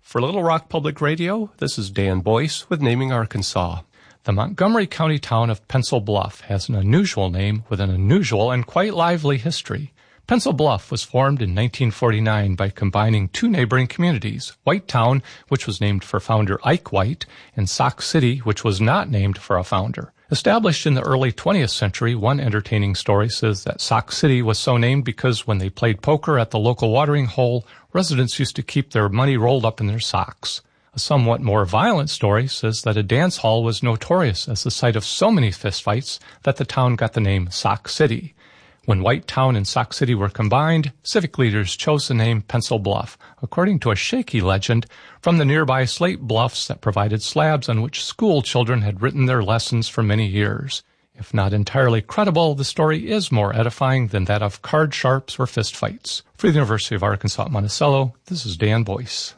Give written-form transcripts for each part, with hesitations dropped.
For Little Rock Public Radio, this is Dan Boyce with Naming Arkansas. The Montgomery County town of Pencil Bluff has an unusual name with an unusual and quite lively history. Pencil Bluff was formed in 1949 by combining two neighboring communities, Whitetown, which was named for founder Ike White, and Sauk City, which was not named for a founder. Established in the early 20th century, one entertaining story says that Sauk City was so named because when they played poker at the local watering hole, residents used to keep their money rolled up in their socks. A somewhat more violent story says that a dance hall was notorious as the site of so many fistfights that the town got the name Sauk City. When Whitetown and Sauk City were combined, civic leaders chose the name Pencil Bluff, according to a shaky legend from the nearby slate bluffs that provided slabs on which school children had written their lessons for many years. If not entirely credible, the story is more edifying than that of card sharps or fistfights. For the University of Arkansas at Monticello, this is Dan Boyce.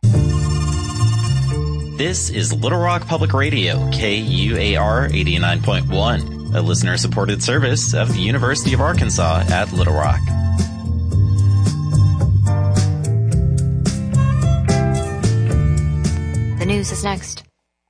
This is Little Rock Public Radio, KUAR 89.1, a listener-supported service of the University of Arkansas at Little Rock. The news is next.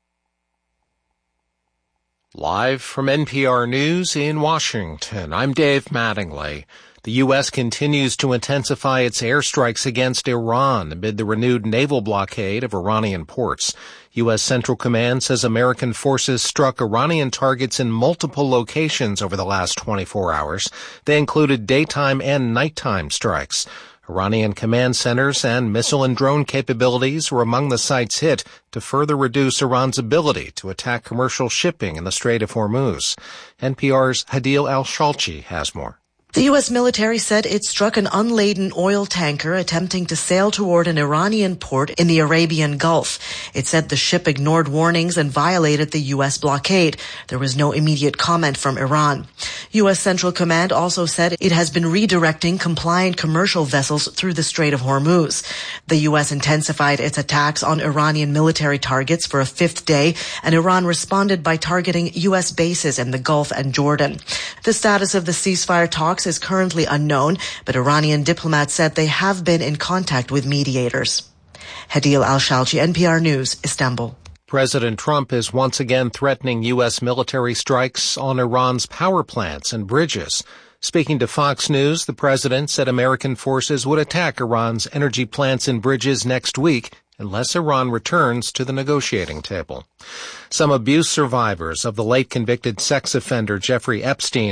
Live from NPR News in Washington, I'm Dave Mattingly. The U.S. continues to intensify its airstrikes against Iran amid the renewed naval blockade of Iranian ports. U.S. Central Command says American forces struck Iranian targets in multiple locations over the last 24 hours. They included daytime and nighttime strikes. Iranian command centers and missile and drone capabilities were among the sites hit to further reduce Iran's ability to attack commercial shipping in the Strait of Hormuz. NPR's Hadil Al-Shalchi has more. The U.S. military said it struck an unladen oil tanker attempting to sail toward an Iranian port in the Arabian Gulf. It said the ship ignored warnings and violated the U.S. blockade. There was no immediate comment from Iran. U.S. Central Command also said it has been redirecting compliant commercial vessels through the Strait of Hormuz. The U.S. intensified its attacks on Iranian military targets for a fifth day, and Iran responded by targeting U.S. bases in the Gulf and Jordan. The status of the ceasefire talks is currently unknown, but Iranian diplomats said they have been in contact with mediators. Hadil Al-Shalchi, NPR News, Istanbul. President Trump is once again threatening U.S. military strikes on Iran's power plants and bridges. Speaking to Fox News, the president said American forces would attack Iran's energy plants and bridges next week unless Iran returns to the negotiating table. Some abuse survivors of the late convicted sex offender Jeffrey Epstein